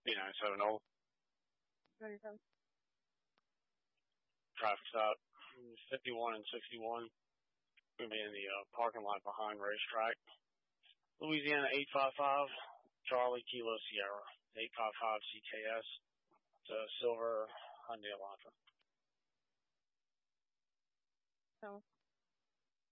B970. Anytime. Traffic stop 51 and 61. Going to be in the parking lot behind Racetrack. Louisiana 855, Charlie Kilo Sierra, 855 CKS. It's a silver Hyundai Elantra. So.